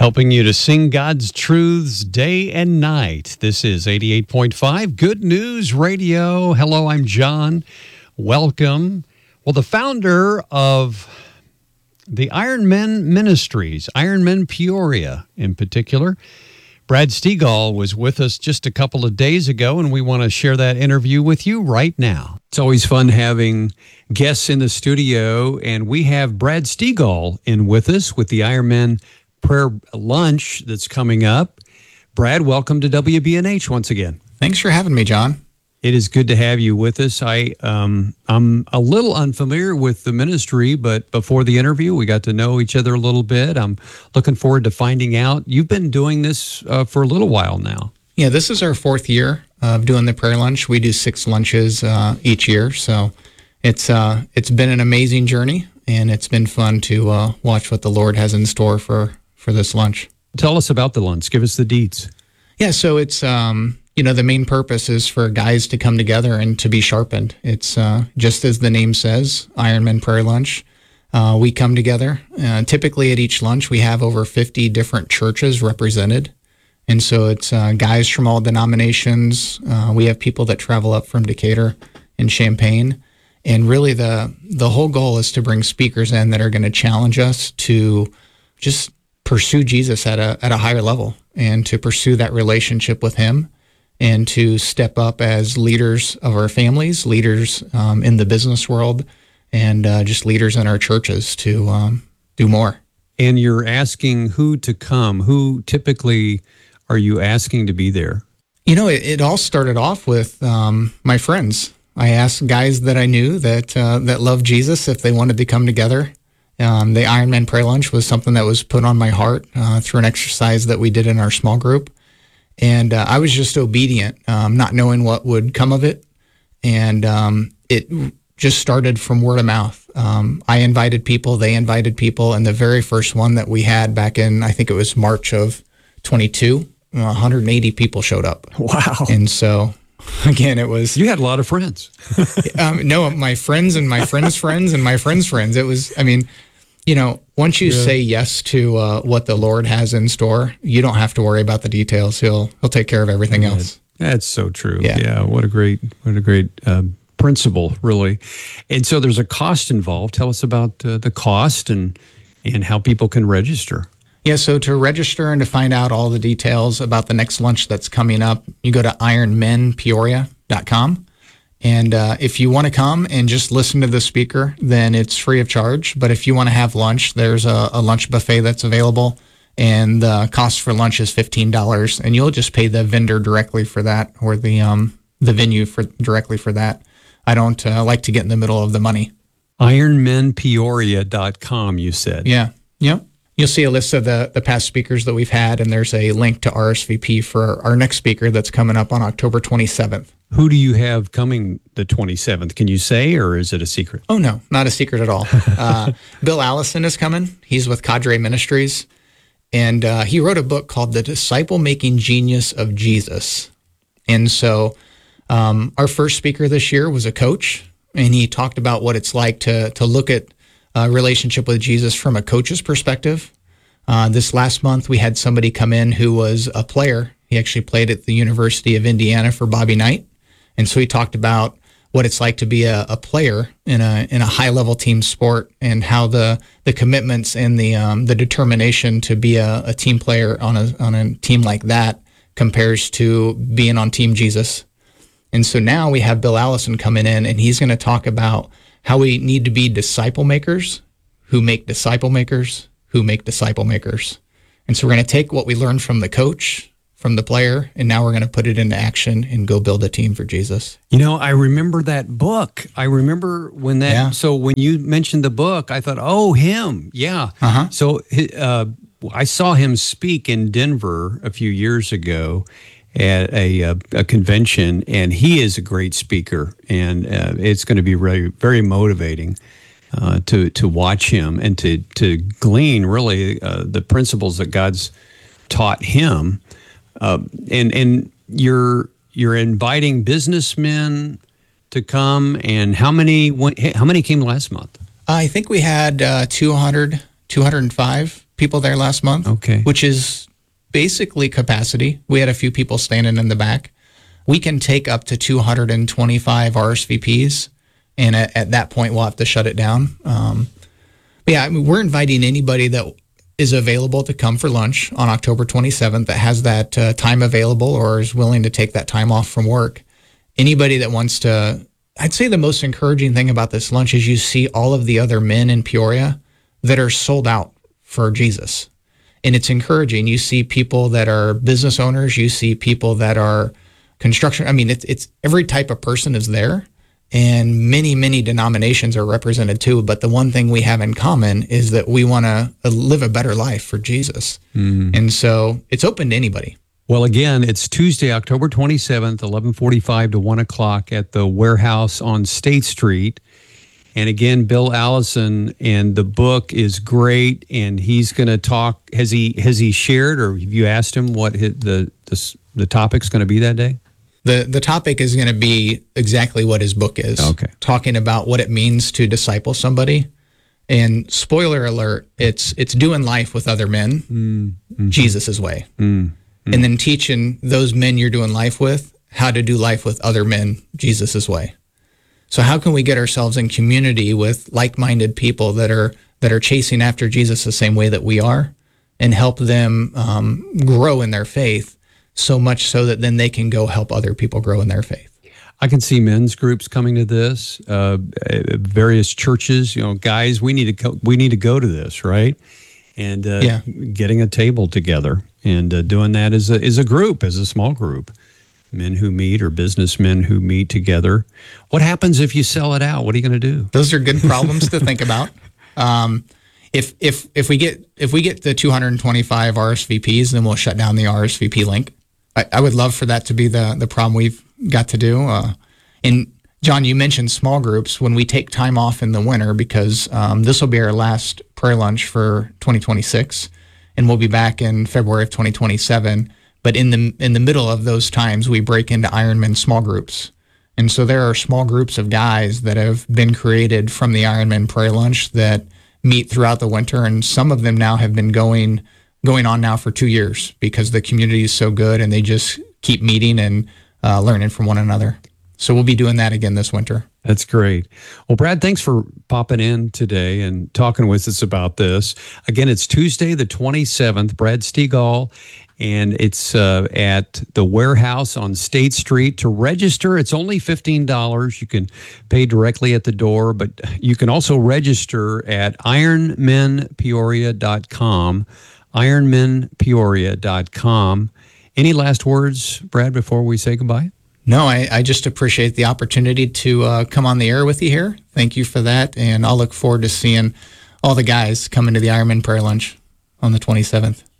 helping you to sing God's truths day and night. This is 88.5 Good News Radio. Hello, I'm John. Welcome. Well, the founder of the Ironmen Ministries, Ironmen Peoria in particular, Brad Stegall, was with us just a couple of days ago, and we want to share that interview with you right now. It's always fun having guests in the studio, and we have Brad Stegall in with us with the Ironmen Prayer Lunch that's coming up. Brad, welcome to WBNH once again. Thanks for having me, John. It is good to have you with us. I'm a little unfamiliar with the ministry, but before the interview, we got to know each other a little bit. I'm looking forward to finding out. You've been doing this for a little while now. Yeah, this is our fourth year of doing the prayer lunch. We do 6 lunches each year, so it's been an amazing journey, and it's been fun to watch what the Lord has in store for this lunch. Tell us about the lunch. Give us the deets. Yeah, so it's the main purpose is for guys to come together and to be sharpened. It's just as the name says, Ironmen Prayer Lunch. We come together. Typically at each lunch, we have over 50 different churches represented. And so it's guys from all denominations. We have people that travel up from Decatur and Champaign. And really the whole goal is to bring speakers in that are going to challenge us to just pursue Jesus at a higher level and to pursue that relationship with him, and to step up as leaders of our families, leaders in the business world, and just leaders in our churches to do more. And you're asking who to come. Who typically are you asking to be there? You know, it all started off with my friends. I asked guys that I knew that loved Jesus if they wanted to come together. The Ironmen Prayer Lunch was something that was put on my heart through an exercise that we did in our small group. And I was just obedient, not knowing what would come of it. And it just started from word of mouth. I invited people, they invited people. And the very first one that we had back in, I think it was March of 22, 180 people showed up. Wow. And so, again, it was... You had a lot of friends. No, my friends and my friends' friends and my friends' friends. It was, once you say yes to what the Lord has in store, you don't have to worry about the details. He'll take care of everything else. That's so true. Yeah. What a great principle, really. And so there's a cost involved. Tell us about the cost and how people can register. Yeah, so to register and to find out all the details about the next lunch that's coming up, you go to ironmenpeoria.com. And if you want to come and just listen to the speaker, then it's free of charge. But if you want to have lunch, there's a lunch buffet that's available. And the cost for lunch is $15. And you'll just pay the vendor directly for that, or the venue directly for that. I don't like to get in the middle of the money. Ironmenpeoria.com, you said. Yeah. Yep. You'll see a list of the past speakers that we've had, and there's a link to RSVP for our next speaker that's coming up on October 27th. Who do you have coming the 27th? Can you say, or is it a secret? Oh, no, not a secret at all. Bill Allison is coming. He's with Cadre Ministries, and he wrote a book called The Disciple-Making Genius of Jesus. And so our first speaker this year was a coach, and he talked about what it's like to look at a relationship with Jesus from a coach's perspective. This last month, we had somebody come in who was a player. He actually played at the University of Indiana for Bobby Knight. And so he talked about what it's like to be a player in a high-level team sport, and how the commitments and the determination to be a team player on a team like that compares to being on Team Jesus. And so now we have Bill Allison coming in, and he's going to talk about how we need to be disciple makers who make disciple makers who make disciple makers. And so we're going to take what we learned from the coach, from the player, and now we're going to put it into action and go build a team for Jesus. I remember that book. I remember when that, Yeah. So when you mentioned the book, I thought, oh, him. Yeah. Uh-huh. So I saw him speak in Denver a few years ago at a convention, and he is a great speaker, and it's going to be very, very motivating to watch him and to glean really the principles that God's taught him. And you're inviting businessmen to come, and how many came last month? I think we had 200 205 people there last month. Okay. Which is basically capacity. We had a few people standing in the back. We can take up to 225 RSVPs, and at that point, we'll have to shut it down. I mean, we're inviting anybody that is available to come for lunch on October 27th that has that time available or is willing to take that time off from work. Anybody that wants to, I'd say the most encouraging thing about this lunch is you see all of the other men in Peoria that are sold out for Jesus. And it's encouraging. You see people that are business owners. You see people that are construction. I mean, it's every type of person is there. And many, many denominations are represented too. But the one thing we have in common is that we want to live a better life for Jesus. And so it's open to anybody. Well, again, it's Tuesday, October 27th, 11:45 to 1 o'clock at the warehouse on State Street. And again, Bill Allison, and the book is great. And he's going to talk. Has he shared, or have you asked him what the topic's going to be that day? The topic is going to be exactly what his book is. Okay. Talking about what it means to disciple somebody. And spoiler alert, it's doing life with other men, Jesus' way. And then teaching those men you're doing life with how to do life with other men, Jesus' way. So how can we get ourselves in community with like-minded people that are chasing after Jesus the same way that we are, and help them grow in their faith, so much so that then they can go help other people grow in their faith. I can see men's groups coming to this, various churches. Guys, we need to go to this, right? And getting a table together and doing that as a group, as a small group, men who meet or businessmen who meet together. What happens if you sell it out? What are you going to do? Those are good problems to think about. If we get the 225 RSVPs, then we'll shut down the RSVP link. I would love for that to be the problem we've got to do. And John, you mentioned small groups. When we take time off in the winter, because this will be our last prayer lunch for 2026, and we'll be back in February of 2027. But in the middle of those times, we break into Ironman small groups. And so there are small groups of guys that have been created from the Ironman prayer lunch that meet throughout the winter, and some of them now have been going on now for 2 years because the community is so good and they just keep meeting and learning from one another. So we'll be doing that again this winter. That's great. Well, Brad, thanks for popping in today and talking with us about this. Again, it's Tuesday, the 27th, Brad Stegall, and it's at the warehouse on State Street. To register, it's only $15. You can pay directly at the door, but you can also register at ironmenpeoria.com, ironmenpeoria.com. Any last words, Brad, before we say goodbye? No, I just appreciate the opportunity to come on the air with you here. Thank you for that, and I'll look forward to seeing all the guys coming to the Ironman Prayer Lunch on the 27th.